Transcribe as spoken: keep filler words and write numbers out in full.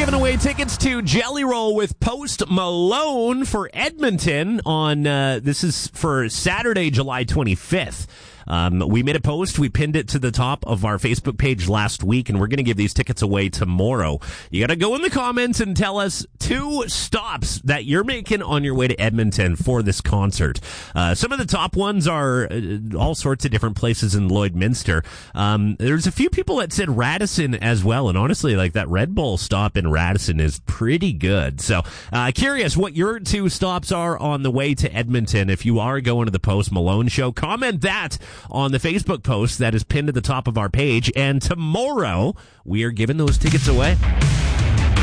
giving away tickets to Jelly Roll with Post Malone for Edmonton on, uh, this is for Saturday, July twenty-fifth. Um, we made a post. We pinned it to the top of our Facebook page last week, and we're going to give these tickets away tomorrow. You got to go in the comments and tell us two stops that you're making on your way to Edmonton for this concert. Uh, some of the top ones are uh, all sorts of different places in Lloydminster. Um, there's a few people that said Radisson as well, and honestly, like that Red Bull stop in Radisson is pretty good. So, uh, curious what your two stops are on the way to Edmonton. If you are going to the Post Malone show, comment that on the Facebook post that is pinned to the top of our page. And tomorrow, we are giving those tickets away.